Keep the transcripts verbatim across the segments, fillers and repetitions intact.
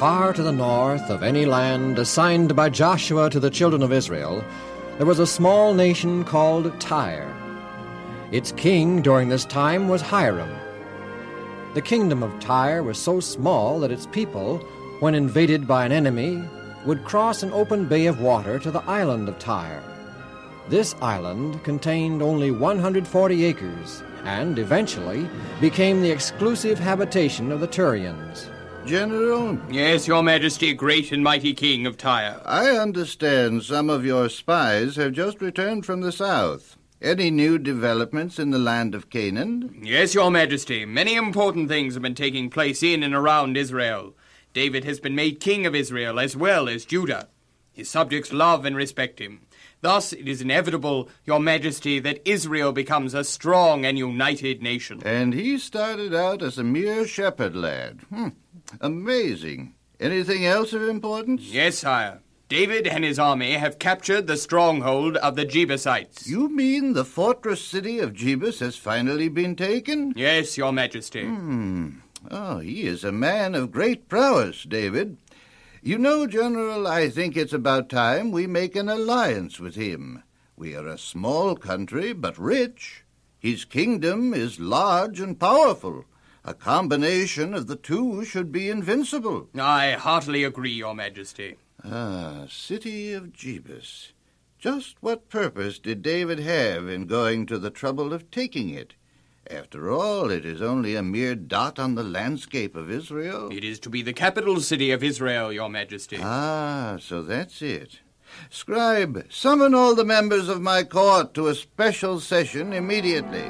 far to the north of any land assigned by Joshua to the children of Israel, there was a small nation called Tyre. Its king during this time was Hiram. The kingdom of Tyre was so small that its people, when invaded by an enemy, would cross an open bay of water to the island of Tyre. This island contained only one hundred forty acres and eventually became the exclusive habitation of the Tyrians. General? Yes, Your Majesty, great and mighty king of Tyre. I understand some of your spies have just returned from the south. Any new developments in the land of Canaan? Yes, Your Majesty. Many important things have been taking place in and around Israel. David has been made king of Israel as well as Judah. His subjects love and respect him. Thus, it is inevitable, Your Majesty, that Israel becomes a strong and united nation. And he started out as a mere shepherd lad. Hmm. Amazing. Anything else of importance? Yes, sire. David and his army have captured the stronghold of the Jebusites. You mean the fortress city of Jebus has finally been taken? Yes, Your Majesty. Hmm. Oh, he is a man of great prowess, David. You know, General, I think it's about time we make an alliance with him. We are a small country, but rich. His kingdom is large and powerful. A combination of the two should be invincible. I heartily agree, Your Majesty. Ah, city of Jebus. Just what purpose did David have in going to the trouble of taking it? After all, it is only a mere dot on the landscape of Israel. It is to be the capital city of Israel, Your Majesty. Ah, so that's it. Scribe, summon all the members of my court to a special session immediately.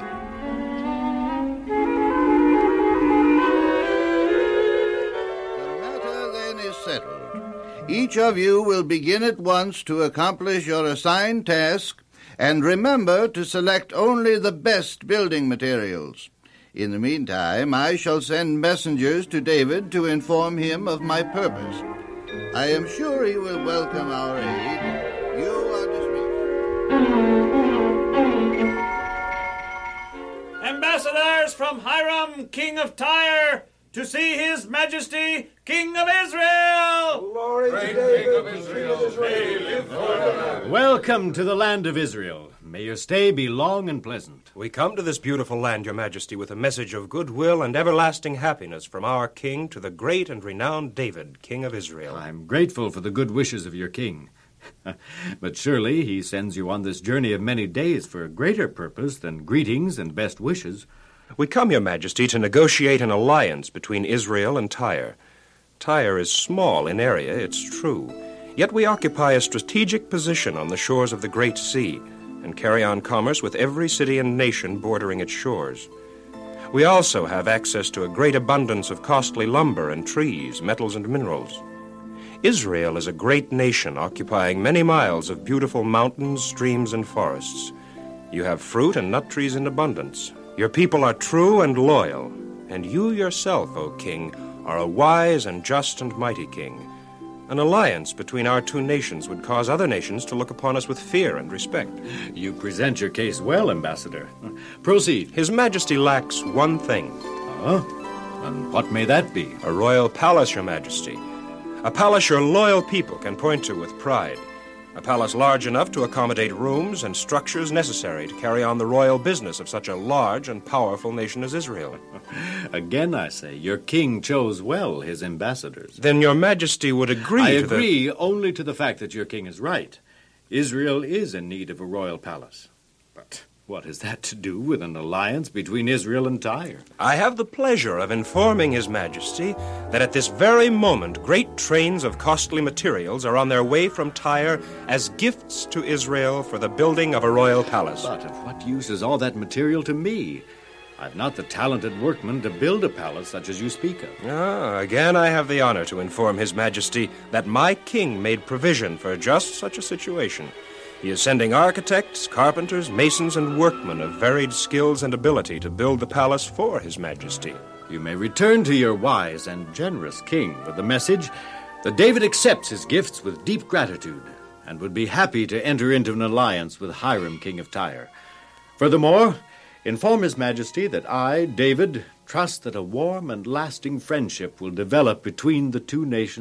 The matter then is settled. Each of you will begin at once to accomplish your assigned task, and remember to select only the best building materials. In the meantime, I shall send messengers to David to inform him of my purpose. I am sure he will welcome our aid. You are dismissed. Ambassadors from Hiram, king of Tyre, to see His Majesty, King of Israel! Glory to King of Israel, may live forever. Welcome to the land of Israel. May your stay be long and pleasant. We come to this beautiful land, Your Majesty, with a message of goodwill and everlasting happiness from our king to the great and renowned David, King of Israel. I'm grateful for the good wishes of your king. But surely he sends you on this journey of many days for a greater purpose than greetings and best wishes. We come, Your Majesty, to negotiate an alliance between Israel and Tyre. Tyre is small in area, it's true. Yet we occupy a strategic position on the shores of the Great Sea and carry on commerce with every city and nation bordering its shores. We also have access to a great abundance of costly lumber and trees, metals and minerals. Israel is a great nation occupying many miles of beautiful mountains, streams, and forests. You have fruit and nut trees in abundance. Your people are true and loyal, and you yourself, O king, are a wise and just and mighty king. An alliance between our two nations would cause other nations to look upon us with fear and respect. You present your case well, Ambassador. Proceed. His Majesty lacks one thing. Ah, and what may that be? A royal palace, Your Majesty. A palace your loyal people can point to with pride. A palace large enough to accommodate rooms and structures necessary to carry on the royal business of such a large and powerful nation as Israel. Again, I say, your king chose well his ambassadors. Then Your Majesty would agree I to agree the... only to the fact that your king is right. Israel is in need of a royal palace. But what has that to do with an alliance between Israel and Tyre? I have the pleasure of informing His Majesty that at this very moment great trains of costly materials are on their way from Tyre as gifts to Israel for the building of a royal palace. But of what use is all that material to me? I've not the talented workmen to build a palace such as you speak of. Ah, again I have the honor to inform His Majesty that my king made provision for just such a situation. He is sending architects, carpenters, masons, and workmen of varied skills and ability to build the palace for His Majesty. You may return to your wise and generous king with the message that David accepts his gifts with deep gratitude and would be happy to enter into an alliance with Hiram, king of Tyre. Furthermore, inform His Majesty that I, David, trust that a warm and lasting friendship will develop between the two nations